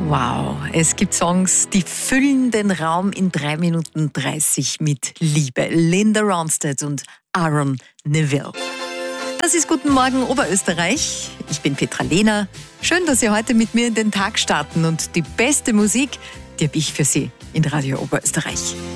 Wow, es gibt Songs, die füllen den Raum in 3 Minuten 30 mit Liebe. Linda Ronstadt und Aaron Neville. Das ist Guten Morgen Oberösterreich. Ich bin Petra Lehner. Schön, dass Sie heute mit mir in den Tag starten und die beste Musik, die habe ich für Sie in Radio Oberösterreich.